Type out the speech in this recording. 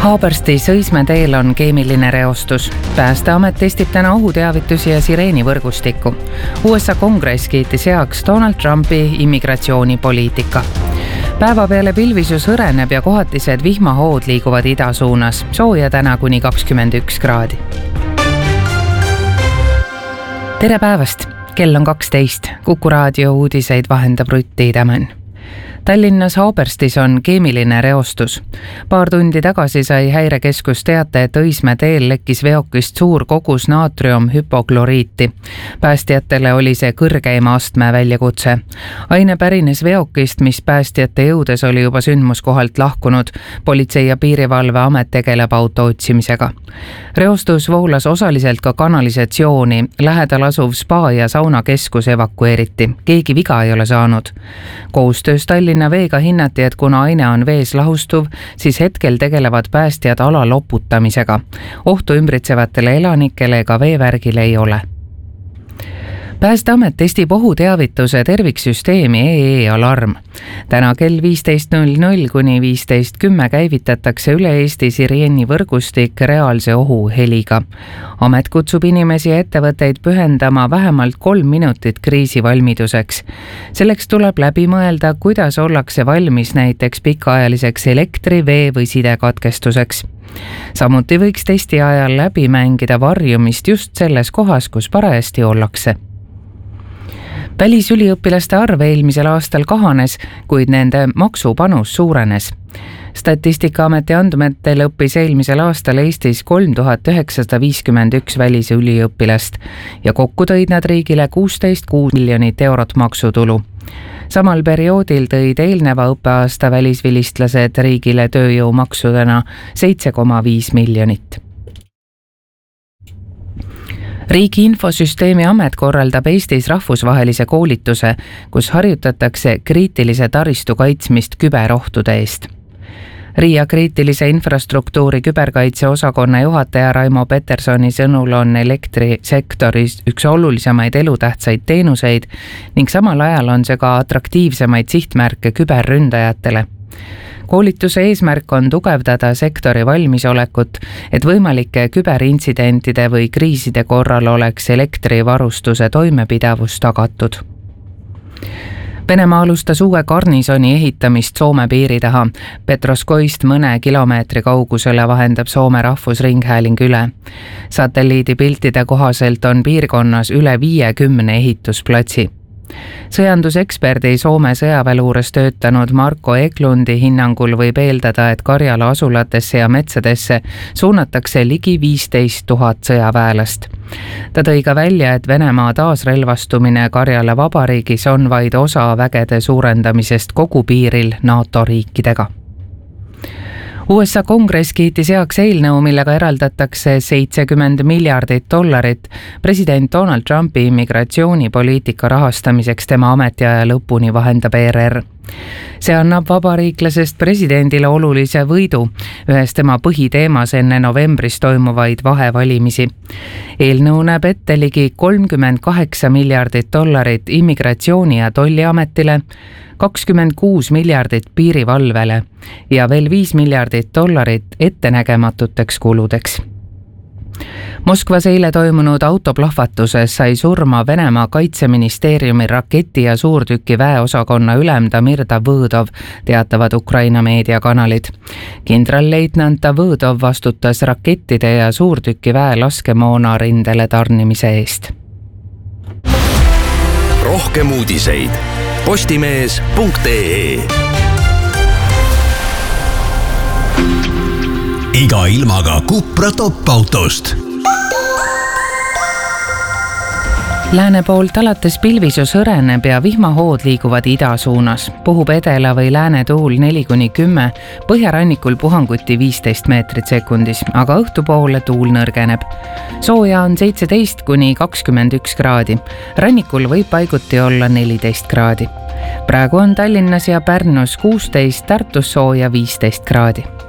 Haaberstis Õismäe teel on keemiline reostus. Päästeamet testib täna ohuteavitusi ja sireenivõrgustikku. USA kongress kiitis heaks Donald Trumpi immigratsioonipoliitika. Päeva peale pilvisus hõreneb ja kohatised vihmahood liiguvad ida suunas. Sooja täna kuni 21 kraadi. Tere päevast! Kell on 12. Kuku raadio uudiseid vahendab Rutt Tiidemann. Tallinnas Haaberstis on keemiline reostus. Paar tundi tagasi sai häirekeskus teate, et Õismäe teel lekkis veokist suur kogus naatriumhüpokloriiti. Päästjatele oli see kõrgeima astme väljakutse. Aine pärines veokist, mis päästjate jõudes oli juba sündmuskohalt lahkunud. Politsei- ja Piirivalveamet tegeleb auto otsimisega. Reostus voolas osaliselt ka kanalisatsiooni. Lähedal asuv spa ja saunakeskus evakueeriti. Keegi viga ei ole saanud. Koostöös Tallinna veega hinnati, et kuna aine on vees lahustuv, siis hetkel tegelevad päästjad ala loputamisega. Ohtu ümbritsevatele elanikele ega veevärgile ei ole. Päästeamet testib ohuteavituse terviksüsteemi EE-alarm. Täna kell 15.00 kuni 15.10 käivitatakse üle Eesti sireenivõrgustik reaalse ohu heliga. Amet kutsub inimesi ja ettevõtteid pühendama vähemalt 3 minutit kriisivalmiduseks. Selleks tuleb läbi mõelda, kuidas ollakse valmis näiteks pikaajaliseks elektri-, vee- või sidekatkestuseks. Samuti võiks testi ajal läbi mängida varjumist just selles kohas, kus parajasti ollakse. Välisüliõpilaste arv eelmisel aastal kahanes, kuid nende maksupanus suurenes. Statistikaameti andmetel õppis eelmisel aastal Eestis 3951 välisüliõpilast ja kokku tõid nad riigile 16,6 miljonit eurot maksutulu. Samal perioodil tõid eelneva õppeaasta välisvilistlased riigile tööjõumaksudena 7,5 miljonit. Riigi Infosüsteemi Amet korraldab Eestis rahvusvahelise koolituse, kus harjutatakse kriitilise taristu kaitsmist küberohtude eest. Riia kriitilise infrastruktuuri küberkaitse osakonna juhataja Raimo Petersoni sõnul on elektrisektoris üks olulisemaid elutähtsaid teenuseid ning samal ajal on see ka atraktiivsemaid sihtmärke küberründajatele. Koolituse eesmärk on tugevdada sektori valmisolekut, et võimalike küberintsidentide või kriiside korral oleks elektrivarustuse toimepidavus tagatud. Venemaa alustas uue garnisoni ehitamist Soome piiri taha. Petroskoist mõne kilomeetri kaugusele vahendab Soome rahvusringhääling üle. Satelliidipiltide kohaselt on piirkonnas üle 50 ehitusplatsi. Sõjanduseksperdi Soome sõjaväeluures töötanud Marko Eklundi hinnangul võib eeldada, et Karjala asulatesse ja metsadesse suunatakse ligi 15 000 sõjaväelast. Ta tõi ka välja, et Venemaa taasrelvastumine Karjala vabariigis on vaid osa vägede suurendamisest kogu piiril NATO riikidega. USA kongress kiitis heaks eelnõu, millega eraldatakse $70 miljardit president Donald Trumpi immigratsioonipoliitika rahastamiseks tema ametiaja lõpuni, vahendab ERR. See annab vabariiklasest presidendile olulise võidu, ühes tema põhiteemas enne novembris toimuvaid vahevalimisi. Eelnõu näeb ette ligi $38 miljardit immigratsiooni- ja tolliametile, $26 miljardit piirivalvele ja veel $5 miljardit ettenägematuteks kuludeks. Moskvas eile toimunud autoplahvatuses sai surma Venemaa kaitseministeeriumi raketi- ja suurtüki väeosakonna ülem Damir Davõdov, teatavad Ukraina meediakanalid. Kindralleitnant Davõdov vastutas rakettide ja suurtüki väe laskemoona rindele tarnimise eest. Rohkem uudiseid postimees.ee. Iga ilmaga Cupra top-autost. Lääne poolt alates pilvisus hõreneb ja vihmahood liiguvad ida suunas. Puhub edela või lääne tuul 4-10, põhjarannikul puhanguti 15 meetrit sekundis, aga õhtupoole tuul nõrgeneb. Sooja on 17-21 kraadi. Rannikul võib paiguti olla 14 kraadi. Praegu on Tallinnas ja Pärnus 16, Tartus sooja 15 kraadi.